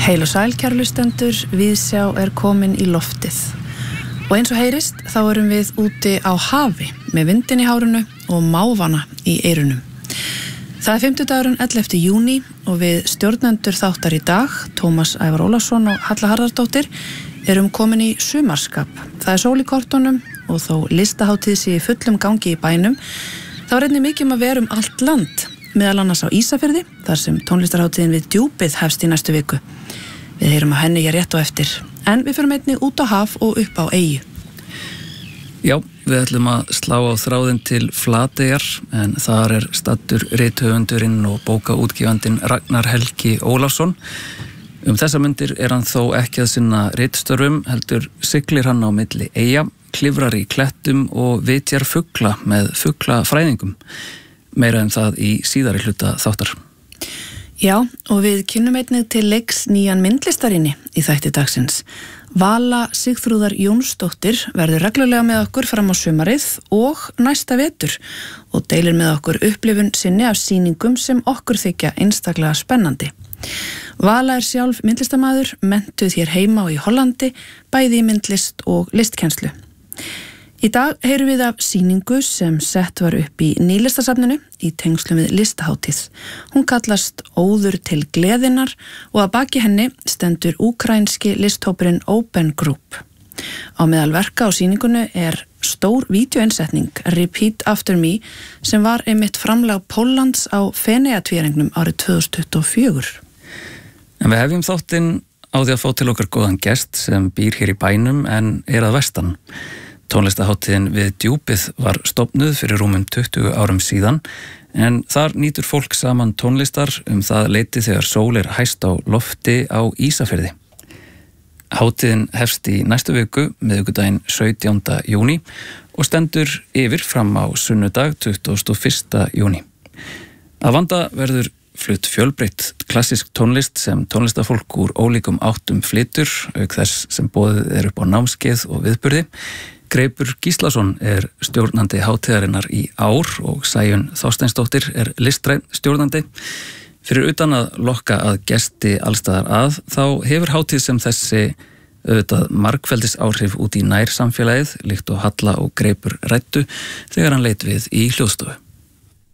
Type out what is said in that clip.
Heil og sæl, kæru hlustendur, Viðsjá komin í loftið. Og eins og heyrist, þá erum við úti á hafi með vindin í hárunu og mávana í eyrunum. Það 50-dagurinn 11. júní og við stjórnendur þáttar í dag, Tómas Ævar Ólafsson og Halla Harðardóttir, erum komin í sumarskap. Það sól í kortunum og þó listahátíð sé í fullum gangi í bænum, þá einnig mikið að vera allt land, meðal annars á Ísafirði, þar sem tónlistarhátíðin við Djúpið hefst í næstu viku. Við heyrum að henni rétt á eftir, en við förum einnig út á haf og upp á eyju. Já, við ætlum að slá á þráðinn til Flateyjar, en þar staddur rithöfundurinn og bókaútgefandinn Ragnar Helgi Ólafsson. Þessar myndir hann þó ekki að sinna ritstörfum, heldur siglir hann á milli eyja, klifrar í klettum og vitjar fugla með fuglafræðingum. Meira það í síðari hluta þáttar. Já, og við kynnum einnig til leiks nýjan myndlistarinni í þætti dagsins. Vala Sigþrúðar Jónsdóttir verður reglulega með okkur fram á sumarið og næsta vetur og deilir með okkur upplifun sinni af sýningum sem okkur þykja einstaklega spennandi. Vala sjálf myndlistamaður, menntuð hér heima og í Hollandi, bæði í myndlist og listkennslu. Í dag heyrum við af sýningu sem sett var upp í Nýlistasafninu í tengslum við listahátíð. Hún kallast Óður til gleðinnar og að baki henni stendur úkraínski listhópurinn Open Group. Á meðal verka á sýningunni stór vídeóeinsetning Repeat After Me sem var einmitt framlag Póllands á Feneyjatvíæringnum árið 2024. En við hefjum þáttinn á því að fá til okkar góðan gest sem býr hér í bænum en að vestan. Tónlistahátíðin við Djúpið var stofnuð fyrir rúmum 20 árum síðan, en þar nýtur fólk saman tónlistar það leyti þegar sól hæst á lofti á Ísafirði. Hátíðin hefst í næstu viku, miðvikudaginn 17. júní og stendur yfir fram á sunnudag 21. júní. Að vanda verður flutt fjölbreytt klassísk tónlist sem tónlistafólk úr ólíkum áttum flytur, auk þess sem boðið upp á námskeið og viðburði. Greipur Gíslason stjórnandi hátíðarinnar í ár og Sæunn Þorsteinsdóttir listræn stjórnandi. Fyrir utan að lokka að gesti allstaðar að, þá hefur hátíð sem þessi auðvitað margfeldis áhrif út í nær samfélagið, líkt og Halla og Greipur ræddu þegar hann leit við í hljóðstofu.